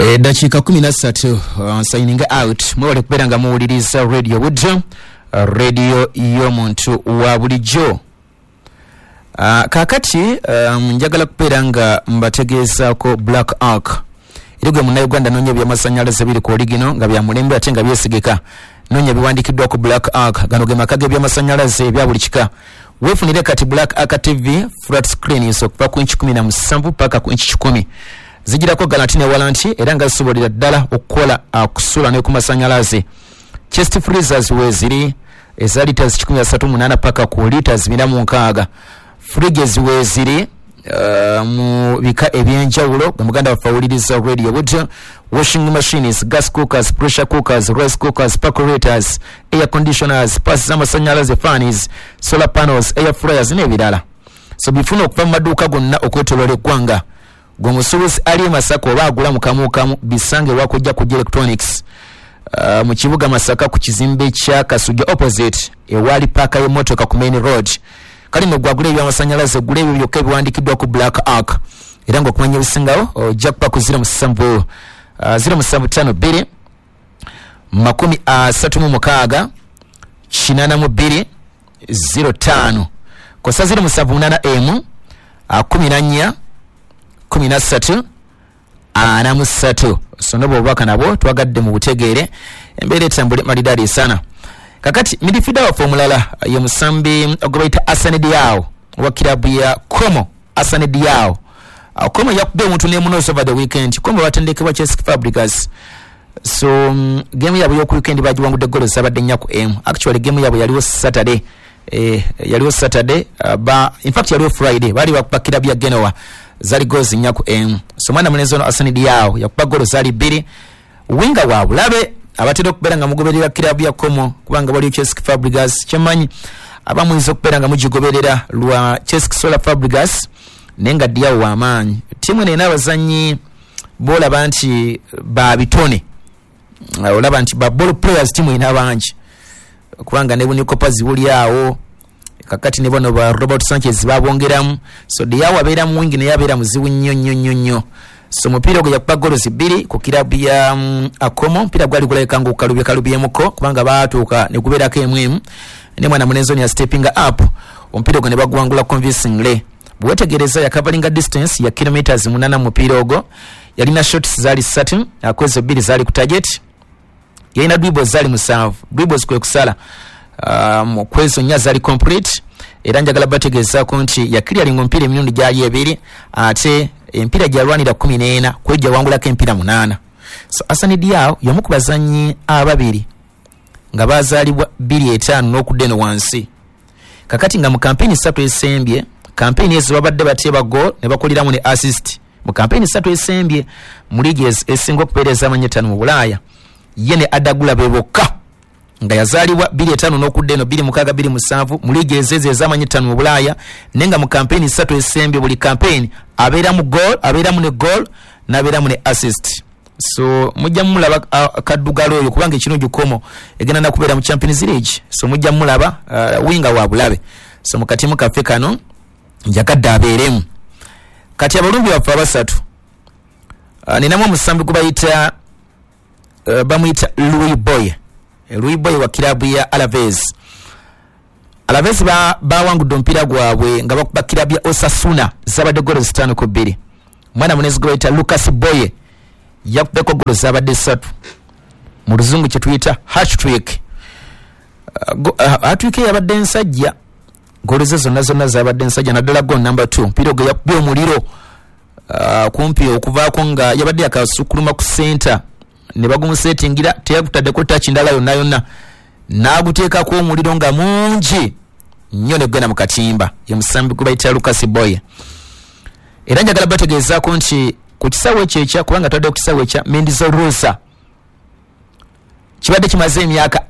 Dakika 13 signing out mwale kuberanga muwuliriza Radio Wood, radio y'omuntu wa bulijjo. Kakati njagala kuberanga mbategezaako Black Ark. Irigwe Munnayuganda nonya by'amasannyalaze biri ku oligino nga bya mulembe ate nga byesigika. Nonya biwandikiddwa ku Black Ark gano ge maka by'amasannyalaze ebya buli kika. Weefunire kati Black Ark TV flat screen okuva ku inchi 17 paka ku inchi 10. Zijirako galatine walanti era nga zisobolera ddala okukola kusula ne ku masannyalaze. Chest freezers we ziri eza liters 138 paka ku liters 46. Fridges we ziri mu bika ebyenjawulo Muganda wafawuliriza Radio Wood. Washing machines, gas cookers, pressure cookers, rice cookers, percolators, air conditioners, pass z'amasannyalaze, fans, solar panels, air fryers n'ebirala. So bifuna okuva mu maduuka gonna okwetooloola eggwanga. Gwe musuubuzi ali Masaka oba agula mu kamu bisange wakujja ku electronics mu kibuga Masaka ku kizimbe kya Kasujja opposite ewali paaka y'emmotoka ku main road. Kali no gwagula ebyamasannyalaze gula ebyo byokka ebiwandikiddwa ku Black Ark era ng'okumanya ebisingawo ojja kuba ku 072 075 36 82 05 kosa 078 14 13 43 sonobo obubaka nabo twagadde mu butegeere embeera etambule malidali sana. Kakati midfielder wa formulala ye musambi ogobaita Asane Diao wa kilabu ya Como. Asane Diao Como yakubye omuntu ne munoso over the weekend. Como batendekebwa Chelsea Fabregas. So game yabo yo ku weekend bajiwangudde goal zabadde nnya ku M. Actually game yabo yaliwo Saturday. Yaliwo Saturday in fact yaliwo Friday bali bakuba kilabu ya Genoa zali goals nnya ku M. So mwana munezo no Asane Diao yakuba goal zali 2. Winga wa bulabe abatera okubeera nga mugoberera kilabu ya Como kubanga bali Chelsea Fabregas kyemanyi abamuyinza okubeera nga mugigoberera lwa Chelsea Solar Fabregas nenga Diao w'amaanyi. Timu eno abazanyi bolaba nti ba bitone olaba nti ba ball players timu ina bangi kubanga ne Buniko Pazi buli awo kakati ne bono ba Robert Sanchez babongeramu. So Diao abeera mu wingi naye abeera muzibu nnyo. So mupira gwe yakuba goals 2 ku kilabu ya Como. Mpira gwali guleka ngo kalubyemoko kubanga baatuuka ne kubeerako emwemu ne mwana munezo ya stepping up ompira gwe ne bagwangula convincingly. Bwetegereza yakavalinga distance ya kilometers 8 mupira ogwo yalina shots zali 3 akoze 2 zali ku target yalina dribbles zali 7 dribbles kwe kusala mu kwezo nya zali complete era njagala bategeeza ko nti yakirialinga mpira emirundi gyali 2 ate empira gyalwanira 14 kwejja wangulako empira 8. So Asane Diao yomu ku bazanyi ababiri nga bazaalibwa 25 n'okuddeno wansi. Kakati nga mu campaign 3 esembye campaign ezo babadde bateeba goal ne bakoleramu ne assist. Mu campaign 3 esembye mu league esinga okupeereza amanyetano mu Bulaaya ye ne Adagula bebokka nga yazaalibwa 25 n'okuddeno 26 27 mu league ezeze ez'amanyetano mu Bulaaya nenga mu campaign 3 esembye buli campaign abeera mu goal abeera mu ne goal n'abeera mu ne assist. So mujja mulaba kaddugalo oyo kubanga ekirungi Como egenda na kubeera mu Champions League. So mujja mulaba winga wa bulabe. So mu katimu kaffe kano njagadde abeeremu kati abalumbi baffe abasatu ninamu omusambi gubayita bamuyita Louis Boy wa kilabu ya Alaves. Alaves bawangudde omupiira gwabwe nga bakuba kilabu ya Osasuna zabadde goals 5-2. Mwana munezi gubayita Lucas Boye yakubeko goals zabadde 3 mu luzungu kye tuyita hat-trick. Hat-trick yabadde nsajja goals zonna zabadde nsajja naddala goal number 2 mpira gwe yakubye omuliro kumpi okuvaako nga yabadde yakasukuluma ku center ne bagumusetingira teyakutaddeko touch ndala yonna n'aguteekako omuliro nga mungi nnyo ne gwena mu katimba. Ye musambi gwe bayita Lucas Boye. Era njagala bategeezaako nti ku kisaawe kyekya kubanga twadde ku kisaawe kya Mendizo Rosa kibadde kimaze emyaka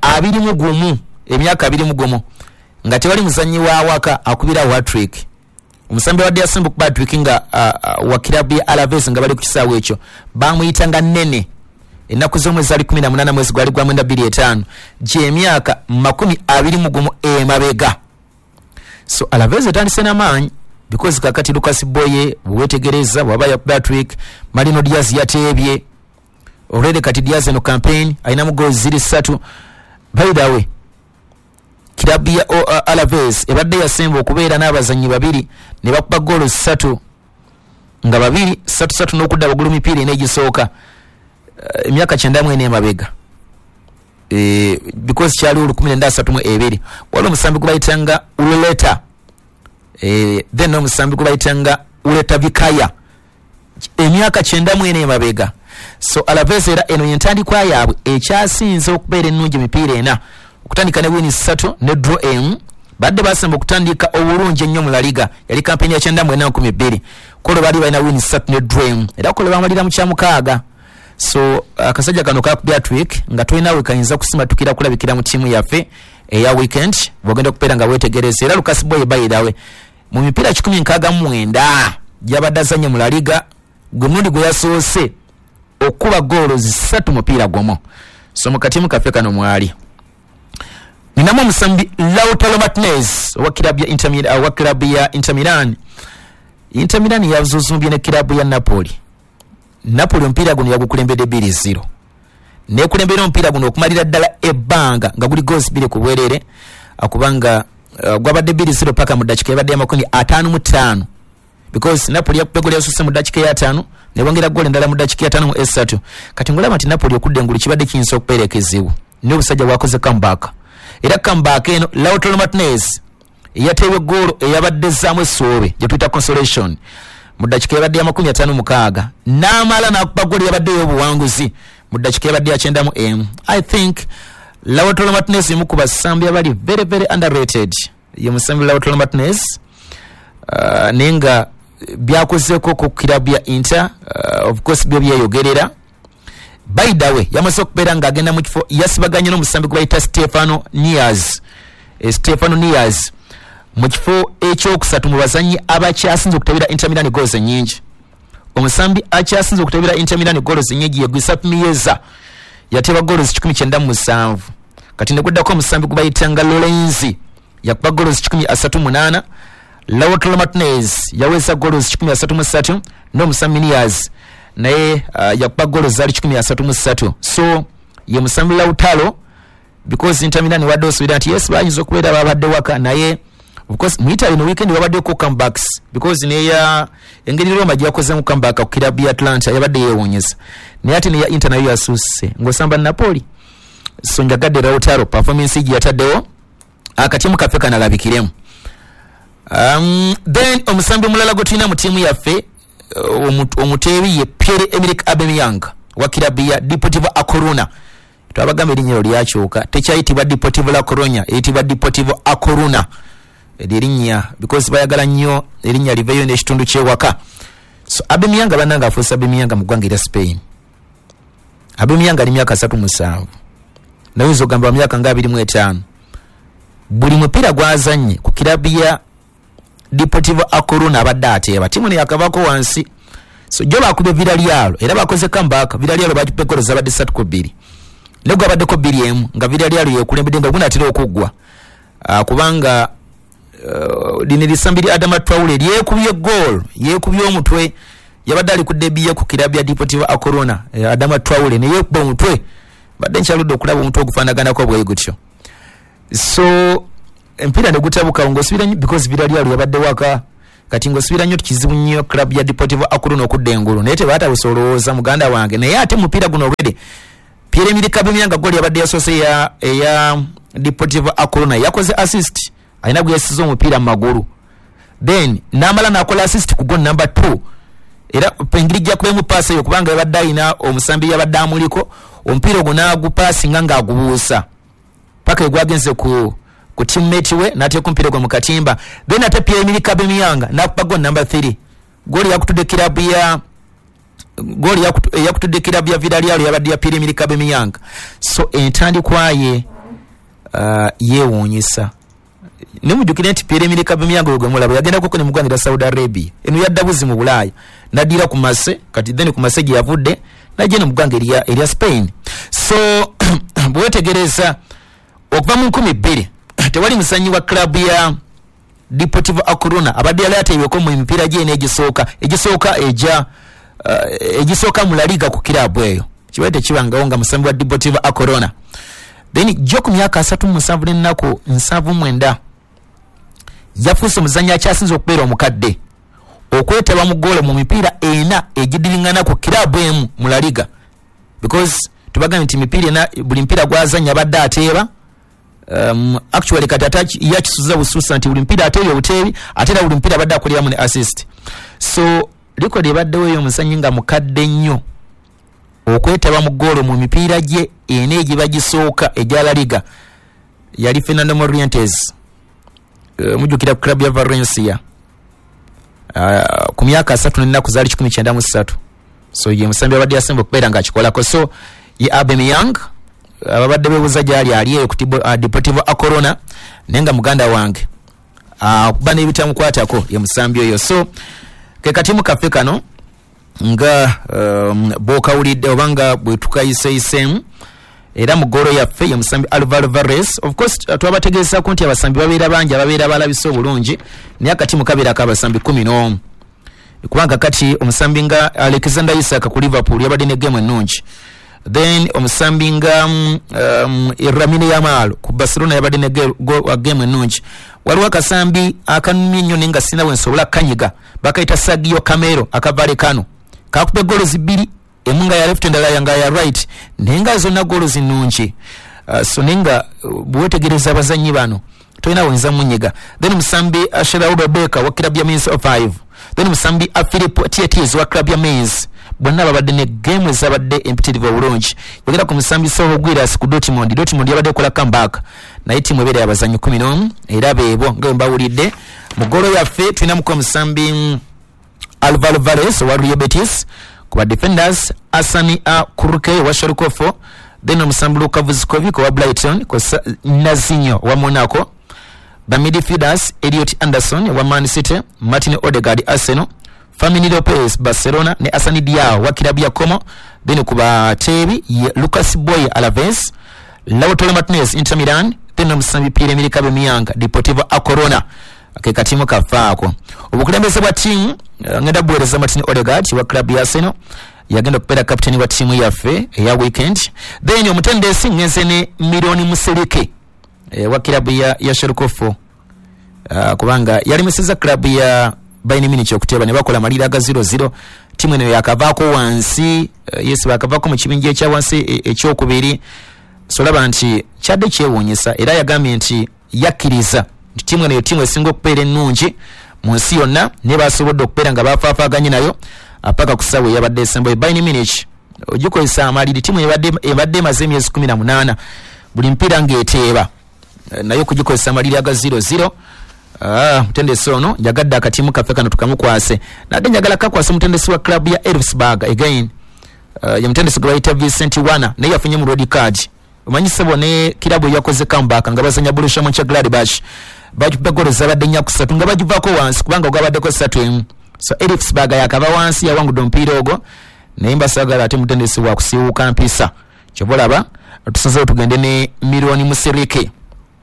21 nga tewali muzanyi wa waka akubira hat-trick. Omusambi wadde yasimba ku hat-trick nga wa kilabu ya Alaves nga bali ku kisaawe ekyo bamuyita nga Nene. Ennaku z'omwezi zali 18 mwezi gwali gwa 25 gy'emyaka 21 emabega. So Alaves etandise n'amaanyi because kakati Lucas Boye bwetegereza bwaba ya Patrick Marino Diaz yateebye already kati Diaz no campaign ainamu goals 3 by the way kilabu ya Alaves ebadde yasemba okubeera n'abazanyi babiri ne bakuba goal 3 nga babiri 3 n'okudda bagulu mipiira enegisooka emyaka 9 ene mabega because kyali 1932 waliwo omusambi gubayitanga Uleta then omusambi gubayitanga Uleta Vikaya emyaka 9 ene mabega. So Alaves era eno yentandikwa yaabwe ekyasinze okubeera ennungi mipiira ena okutandika ne wini 3 ne draw emu badde basemba okutandika obulungi ennyo mu La Liga yali kampeni ya 1912 kolo bali balina wini 3 ne draw emu era kolo bamalira mu kyamukaaga. So akasajja kano kakubya tweak nga tulinawe kayinza kusimatukira kulabikira mu tiimu yaffe eya weekend bwogenda kupeera nga weetegereza era Lucas Boy bayidawe mu mipiira 19 gyabadde azannya mu La Liga gwe mulundi gwe yasoose okuba goals 3 mupiira gwomo. So mu katimu kaffe kano mwali ninamu omusambi Lautaro Martinez wa kilabu ya Inter Milan. Inter Milan yazuzumbye ne kilabu ya Napoli omupiira guno yagukulembedde 2-0 nekulembera omupiira guno okumalira ddala ebbanga nga guli goals 2 ku bwerere akubanga gwabadde 2-0 paka mu dakika ebadde amakumi 55 because Napoli yakupegole yasuse mu dakika ya 5 ne bongera gole ndala mu dakika ya 5 kati ngolaba nti Napoli okudde ngulu kibadde kinso okuperekezewo ne obusajja bwakoze comeback era comeback eno Lautaro Martinez yatewe goal eyabadde zaamu esoobe gye tuyita consolation mu dakika ebadde ya 56 n'amala n'akuba goal yabadde y'obuwanguzi mu dakika ebadde ya 9 I think Lautaro Martinez mukuba sambi abali very very underrated ye musambi Lautaro Martinez nenga byakozeko ku kilabu ya Inter of course byo byeyogerera by the way yamaze okubeera nga agenda mu kifo yasibaganye n'omusambi gwaita Stefano Niaz mu kifo ekyokusatu mu bazanyi abakyasinze okutabira Inter Milan goals nyingi. Omusambi akyasinze okutabira Inter Milan goals nyingi ye Giuseppe Mieza yateba goals 17 kati ne kuddako omusambi gubayitanga Lorenzi yakuba goals 38. Lautaro Martinez yaweza goals 13 n'omusambi Niaz naye yakuba goals zali 13. So ye musambi Lautaro because Inter Milan wadde osubira nti yes bayinza okubeera babadde waka naye of course mu Italy no weekend wabadde ko comebacks because neya engeri Roma gyakoze mu comeback ku kilabu ya Atlanta yabadde yeewonyeza naye ate neya Inter nayo yasusse ng'osamba Napoli. So njagadde Lautaro performance gye yataddewo akatimu kaffe kanalabikiremu. Then omusambi mulala gwe tulina mu tiimu yaffe omuteebi ye Pierre-Emerick Aubameyang wa kilabu ya Deportivo A Coruña. Twabagamba erinnya lyakyoka tekyayitibwa Deportivo La Coruña eyitibwa Deportivo A Coruña erinnya because bayagala nnyo erinnya liveyo n'ekitundu kyewaka. So Aubameyang bannanga afuusa Aubameyang mu ggwanga erya Spain. Aubameyang ali myaka 37 naye ogamba myaka nga 25 buli mupiira gwazannye ku kilabu ya Deportivo A Coruña abadde ateeba tiimu ne yakabako wansi. So jo bakubye Villarreal era bakoze comeback Villarreal bakipekolo zabadde 3-2 ne gwabaddeko 2-1 nga Villarreal yekulembedde nga gunatera okuggwa kubanga dine lisambiri Adama Traore lyekubye goal yekubye omutwe yabadde ali ku debiye ku kilabu ya Deportivo A Coruña Adama Traore ne yekuba omutwe badde nkyaludde okulaba omutwe ogufaanaganako bwe gutyo. So empira ne gutabuka ng'osubira nnyo because Villarreal yabadde waka kati ng'osubira nnyo kizibu nnyo club ya Deportivo A Coruña okudda engulu naye tebaatabusolowooza muganda wange naye ate mupiira guno obwede Pierre-Emerick Aubameyang goal yabadde yasoose eya Deportivo A Coruña yakoze assist alina gwe yasize omupiira mu magulu then n'amala n'akola assist ku goal number 2 era engeri gyakubemu paasi eyo kubanga yabadde alina omusambi yabadde amuliko omupiira ogwo n'agupaasinga ng'agubuusa paka egwagenze ku teammate we n'ateeka omupiira gwe mu katimba then ate Pierre-Emerick Aubameyang n'akupa goal number 3 goal yakutudde kilabu ya Villarreal yabadde ya Pierre-Emerick Aubameyang. So entandikwaye yeewuunyisa nemujjukire nti Pierre-Emerick Aubameyang gwe mulaba yagenda koko ne mugwanira lya Saudi Arabia eno yadda buzi mu Bulaaya naddira ku Mase kati then ku Mase gye yavudde najje ne mugwanira erya Spain. So bwetegereza okuva mu 2000 tewali musanyi wa club ya Deportivo A Coruña abadde yali ateebeko mu mipiira gye n'egisooka egisooka mu La Liga ku kilabu eyo kibaite kibangawo nga musambi wa Deportivo A Corona. Then jo ku myaka 37 n'ennaku 79 yafuuse omuzannyi akyasinze okubeera omukadde okwetaba mu goolo mu mipiira ena egidiringana ku kirabu emu mu La Liga, because tubagambye nti mipiira ena buli mpiira gwazanya badde ateeba. Actually katata yakisuza bususa nti buli mpiira ateebye obuteebi ate era buli mpiira badde akoleramu ne assist. So record ebaddewo eyo omuzannyi nga mukadde nnyo okwetaba mu goolo mu mipiira gye ena egiba gisooka egya La Liga yali Fernando Morientes, mujjukira ku club ya Valencia. Ku myaka 3 n'ennaku zaali 193. So ye musambi abadde yasemba okubeera ng'akikolako. So ye Aubameyang ababadde beebuuza gyali ali eyo ku Deportivo A Corona naye nga muganda wange okuba n'ebitamukwatako ye musambi oyo. So ke katimu kaffe kano nga bw'okawulidde oba nga bwe tukayiseeyiseemu era mu ggoolo yaffe ye musambi Alvaro Varez. Of course twabategeezako nti abasambi babeera bangi ababeera balabise obulungi naye akatimu kabeerako abasambi 11 kubanga kati omusambi nga Alexander Isak ku Liverpool yabadde ne game ennungi. Then omusambi nga Lamine Yamal ku Barcelona yabadde ne game ennungi. Waliwo akasambi akanumye nnyo nenga sina wensobola kanyiga bakayita Sergio Camero akavalekano kakupe goolo zibiri emunga ya left endala yanga ya right nenga zonna goolo zinungi. So nenga bwetegereza abazannyi bano toyina wenza munyiga. Then musambi Ashraf Rebecca wa club ya Mainz 05. Then musambi Philip Tietis wa club ya Mainz bonna babadde ne game ezabadde empitirivu obulungi. Yogera ku musambi Saul Guiras ku Dortmund yabadde kola comeback naye timu ebeera y'abazannyi 11 era beebo nga mbawulidde mu ggoolo yaffe tulinamu ko musambi Alvaro Varez wa Real Betis, ku defenders Asani Kurke wa Sharkofo, then omusambi Luka Vuskovic wa Brighton, ko Nazinho wa Monaco, the midfielders Elliot Anderson wa Man City, Martin Odegaard Arsenal, Fermin Lopez Barcelona ne Asani Diao wa kilabu ya Como, then ku bateebi Lucas Boy Alaves, Lautaro Martinez Inter Milan, then omusambi Pierre-Emerick Aubameyang Deportivo A Corona. Ke katimu kafaako obukulembeze bwa tiimu ngenda buweereza Martin Odegaard wa club ya Arsenal yagenda okubeera kapitani wa tiimu yaffe eya weekend. Then omutendesi ngenze ne Milioni Muserike wa club ya Sharkofo kubanga yalimisizza club ya Bayern Munich okuteeba ne bakola amalira aga 0-0. Tiimu eno yakavaako wansi yes bakavaako mu kibinja ekya wansi ekyokubiri. So laba nti kyadde kyewuunyisa era yagambye nti yakkiriza timu eno timu esinga okubeera ennungi mu nsi yonna ne basobodde okubeera nga bafaafaaganye nayo apaka ku ssaawa eyabadde esembayo. Bayern Munich ogikozesa amaliri timu ebadde emaze emyezi 18 buli mpiira ng'eteeba naye okugikozesa amaliri aga 0-0. Mutendesi ono njagadde akatimu kaffe kano tukamukwase nadde njagala kakwasa omutendesi wa club ya Elfsberg again ye mutendesi gwe bayita Vincent Wana naye yafunye mu red card. Omanyise bone kirabu yakoze comeback nga bazanya Borussia Mönchengladbach bajuba goolo zabadde nnya ku 3 nga bajuvako wansi kubanga gwabaddeko 3. So Elfsberg yakava wansi yawangudde omupiira ogwo naye mbasagala ate mutendesi wa kusiiwuka mpisa kyobolaba tusazeewo tugende ne Milioni Muserike.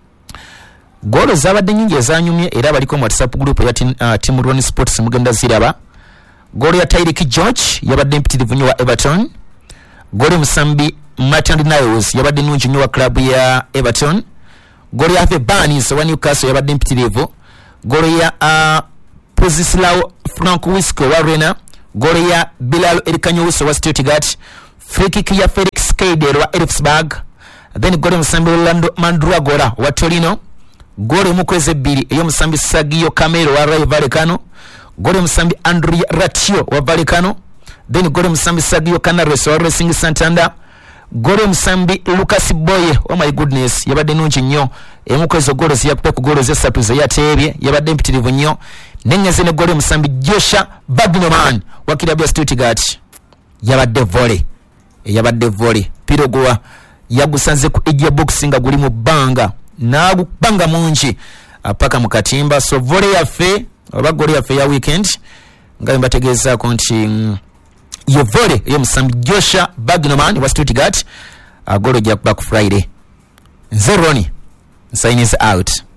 Goolo zabadde nnyingi ezanyumye era baliko mu WhatsApp group ya Team Run Sports mugenda ziraba. Goolo ya Tyreek George yabadde mpitirivu nnyo wa Everton. Goolo musambi Martin Niles yabadde nnungi nnyo wa club ya Everton. Goolo ya Barnes wa Newcastle yabadde mpitirivu. Goolo ya Posislao Francowisco wa Rennes. Goolo ya Bilal Elkanyouso wa Stuttgart. Free kick ya Felix Keider wa Elfsberg. Then goolo musambi Orlando Mandragora wa Torino. Goolo mukweze 2 ey'omusambi Sergio Camero wa Rayo Vallecano. Goolo musambi Andrea Ratio wa Vallecano. Then goolo musambi Sergio Canares wa Racing Santander. Goolo musambi Lucas Boye, oh my goodness, yabadde nnungi nnyo emukwezo goolo ziyakupe ku goolo z'essatu ze yateebye yabadde mpitirivu nnyo. Nengeze ne goolo musambi Joshua Wagnerman wa kilabu ya Stuttgart yabadde volley pirogwa yagusanze ku edge box nga guli mu bbanga n'agubanga mungi apaka mu katimba. So volley yaffe oba goolo yaffe ya weekend nga mbategeezaako nti yo volley yo musambi Joshua Wagnerman wa Stuttgart goolo ja back Friday. Nze Ronnie sign is out.